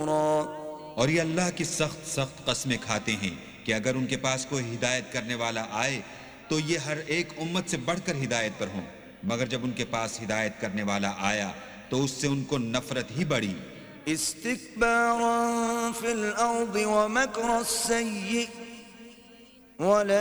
और ये अल्लाह की सख्त सख्त कस्में खाते हैं कि अगर उनके पास कोई हिदायत करने वाला आए तो ये हर एक उम्मत से बढ़कर हिदायत पर हों, मगर जब उनके पास हिदायत करने वाला आया तो उससे उनको नफरत ही बढ़ी। इस्तिकबारन फिल अर्दि व मकर अस्सय्यि